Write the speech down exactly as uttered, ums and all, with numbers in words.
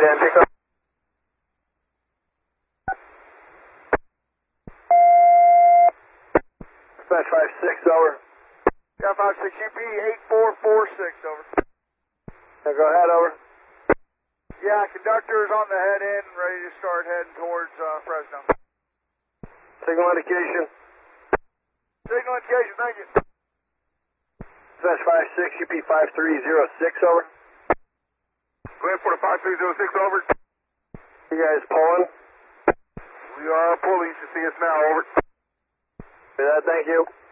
ten, pick up. Dispatch five six, over. Yeah, five six, U P eight four four six, over. Now go ahead, over. Yeah, conductor is on the head end, ready to start heading towards uh, Fresno. Signal indication. Signal indication, thank you. Dispatch five six, U P five three zero six, over. Go ahead for the five three zero six, over. You guys pulling? We are pulling, you should see us now, over. Yeah, thank you.